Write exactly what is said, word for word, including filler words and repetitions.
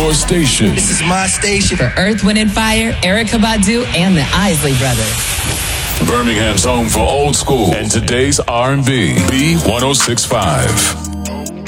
your station. This is my station. For Earth, Wind and Fire, Erykah Badu, and the Isley Brothers. Birmingham's home for old school and today's R and B. B one oh six point five.